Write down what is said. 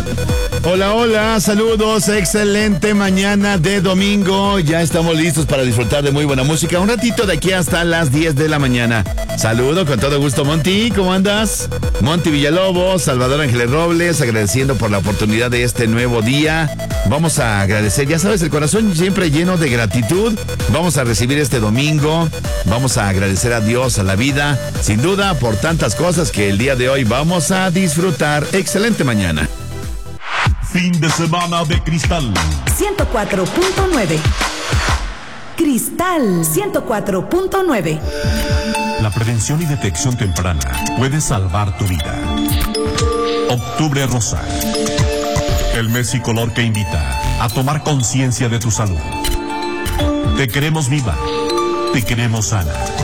Hola, hola, saludos, excelente mañana de domingo. Ya estamos listos para disfrutar de muy buena música. Un ratito de aquí hasta las 10 de la mañana. Saludo con todo gusto, Monty. ¿Cómo andas? Monty Villalobos, Salvador Ángeles Robles, agradeciendo por la oportunidad de este nuevo día. Vamos a agradecer, ya sabes, el corazón siempre lleno de gratitud. Vamos a recibir este domingo. Vamos a agradecer a Dios, a la vida, sin duda, por tantas cosas que el día de hoy vamos a disfrutar. Excelente mañana. Fin de semana de Cristal 104.9. Cristal 104.9. La prevención y detección temprana puede salvar tu vida. Octubre Rosa, el mes y color que invita a tomar conciencia de tu salud. Te queremos viva, te queremos sana.